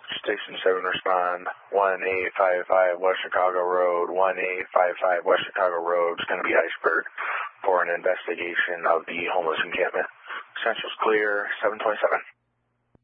Station 7 respond. 1855 West Chicago Road. 1855 West Chicago Road is going to be Iceberg for an investigation of the homeless encampment. Central's clear. 727.